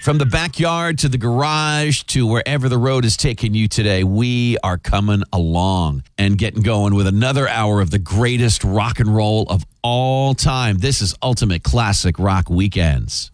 From the backyard to the garage to wherever the road is taking you today, we are coming along and getting going with another hour of the greatest rock and roll of all time. This is Ultimate Classic Rock Weekends.